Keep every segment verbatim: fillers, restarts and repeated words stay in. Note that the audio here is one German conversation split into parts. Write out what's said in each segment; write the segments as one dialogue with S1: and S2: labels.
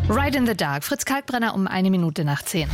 S1: Right in the Dark. Fritz Kalkbrenner um eine Minute nach zehn.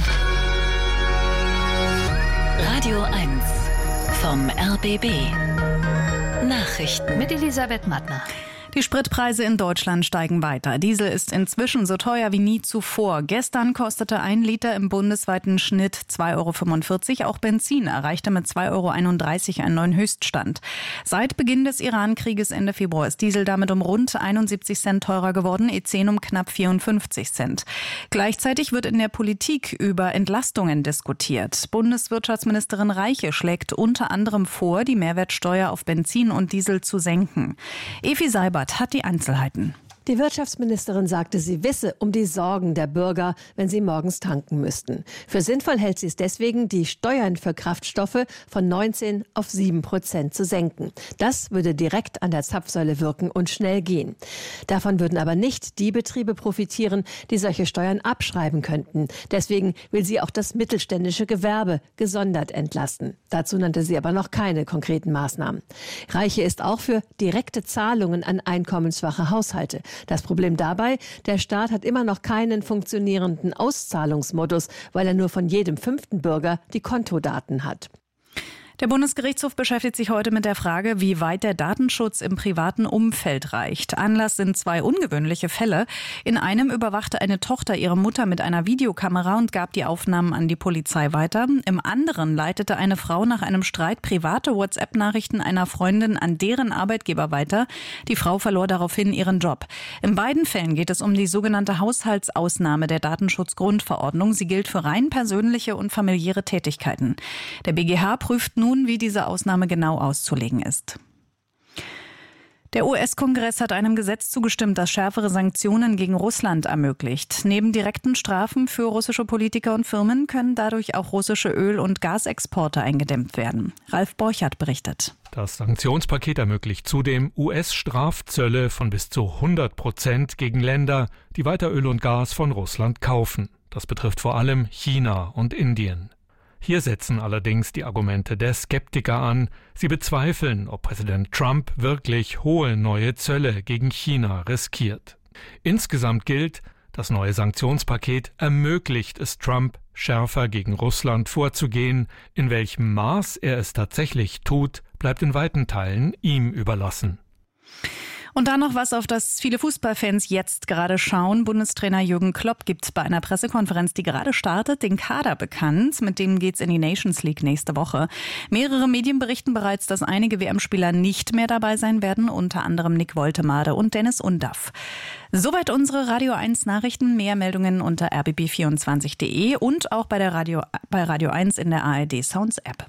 S2: Radio eins vom R B B. Nachrichten
S1: mit Elisabeth Mattner.
S3: Die Spritpreise in Deutschland steigen weiter. Diesel ist inzwischen so teuer wie nie zuvor. Gestern kostete ein Liter im bundesweiten Schnitt zwei Euro fünfundvierzig. Auch Benzin erreichte mit zwei Euro einunddreißig einen neuen Höchststand. Seit Beginn des Iran-Krieges Ende Februar ist Diesel damit um rund einundsiebzig Cent teurer geworden, E zehn um knapp vierundfünfzig Cent. Gleichzeitig wird in der Politik über Entlastungen diskutiert. Bundeswirtschaftsministerin Reiche schlägt unter anderem vor, die Mehrwertsteuer auf Benzin und Diesel zu senken. Evi Seibert hat die Einzelheiten.
S4: Die Wirtschaftsministerin sagte, sie wisse um die Sorgen der Bürger, wenn sie morgens tanken müssten. Für sinnvoll hält sie es deswegen, die Steuern für Kraftstoffe von neunzehn auf sieben Prozent zu senken. Das würde direkt an der Zapfsäule wirken und schnell gehen. Davon würden aber nicht die Betriebe profitieren, die solche Steuern abschreiben könnten. Deswegen will sie auch das mittelständische Gewerbe gesondert entlasten. Dazu nannte sie aber noch keine konkreten Maßnahmen. Reiche ist auch für direkte Zahlungen an einkommensschwache Haushalte. Das Problem dabei, der Staat hat immer noch keinen funktionierenden Auszahlungsmodus, weil er nur von jedem fünften Bürger die Kontodaten hat.
S3: Der Bundesgerichtshof beschäftigt sich heute mit der Frage, wie weit der Datenschutz im privaten Umfeld reicht. Anlass sind zwei ungewöhnliche Fälle. In einem überwachte eine Tochter ihre Mutter mit einer Videokamera und gab die Aufnahmen an die Polizei weiter. Im anderen leitete eine Frau nach einem Streit private WhatsApp-Nachrichten einer Freundin an deren Arbeitgeber weiter. Die Frau verlor daraufhin ihren Job. In beiden Fällen geht es um die sogenannte Haushaltsausnahme der Datenschutzgrundverordnung. Sie gilt für rein persönliche und familiäre Tätigkeiten. Der B G H prüft nun, wie diese Ausnahme genau auszulegen ist. Der U S-Kongress hat einem Gesetz zugestimmt, das schärfere Sanktionen gegen Russland ermöglicht. Neben direkten Strafen für russische Politiker und Firmen können dadurch auch russische Öl- und Gasexporte eingedämmt werden. Ralf Borchardt berichtet.
S5: Das Sanktionspaket ermöglicht zudem U S-Strafzölle von bis zu hundert Prozent gegen Länder, die weiter Öl und Gas von Russland kaufen. Das betrifft vor allem China und Indien. Hier setzen allerdings die Argumente der Skeptiker an. Sie bezweifeln, ob Präsident Trump wirklich hohe neue Zölle gegen China riskiert. Insgesamt gilt, das neue Sanktionspaket ermöglicht es Trump, schärfer gegen Russland vorzugehen. In welchem Maß er es tatsächlich tut, bleibt in weiten Teilen ihm überlassen.
S3: Und dann noch was, auf das viele Fußballfans jetzt gerade schauen. Bundestrainer Jürgen Klopp gibt bei einer Pressekonferenz, die gerade startet, den Kader bekannt. Mit dem geht's in die Nations League nächste Woche. Mehrere Medien berichten bereits, dass einige W M-Spieler nicht mehr dabei sein werden, unter anderem Nick Woltemade und Dennis Undaff. Soweit unsere Radio eins Nachrichten. Mehr Meldungen unter r b b vierundzwanzig punkt d e und auch bei der Radio, bei Radio eins in der A R D Sounds App.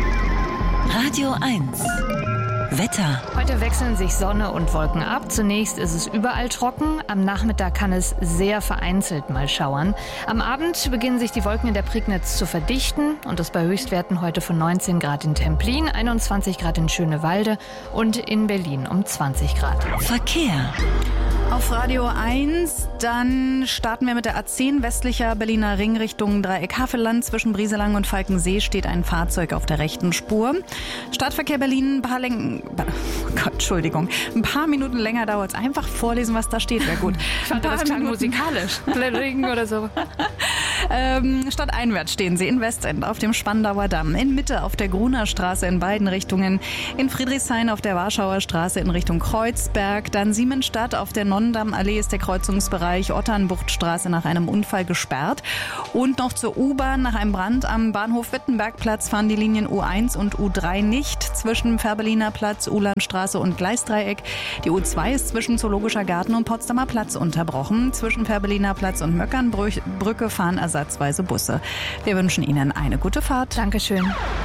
S2: Radio eins Wetter.
S1: Heute wechseln sich Sonne und Wolken ab. Zunächst ist es überall trocken. Am Nachmittag kann es sehr vereinzelt mal schauern. Am Abend beginnen sich die Wolken in der Prignitz zu verdichten. Und das bei Höchstwerten heute von neunzehn Grad in Templin, einundzwanzig Grad in Schönewalde und in Berlin um zwanzig Grad.
S2: Verkehr.
S3: Auf Radio eins, dann starten wir mit der A zehn westlicher Berliner Ring Richtung Dreieck-Havelland. Zwischen Brieselang und Falkensee steht ein Fahrzeug auf der rechten Spur. Stadtverkehr Berlin, ein paar Längen, oh Gott, Entschuldigung, ein paar Minuten länger dauert es. Einfach vorlesen, was da steht, wäre gut.
S1: Ich fand, das klang musikalisch. Ring oder so.
S3: Ähm, stadteinwärts stehen sie in Westend auf dem Spandauer Damm, in Mitte auf der Gruner Straße in beiden Richtungen, in Friedrichshain auf der Warschauer Straße in Richtung Kreuzberg, dann Siemensstadt auf der Nonnendammallee ist der Kreuzungsbereich Otternbuchtstraße nach einem Unfall gesperrt und noch zur U-Bahn nach einem Brand am Bahnhof Wittenbergplatz fahren die Linien U eins und U drei nicht zwischen Fährberliner Platz, Ulandstraße und Gleisdreieck. Die U zwei ist zwischen Zoologischer Garten und Potsdamer Platz unterbrochen. Zwischen Fährberliner Platz und Möckernbrücke fahren ersatzweise Busse. Wir wünschen Ihnen eine gute Fahrt.
S1: Dankeschön.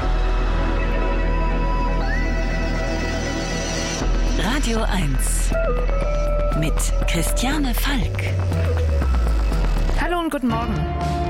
S2: Radio eins mit Christiane Falk.
S1: Hallo und guten Morgen.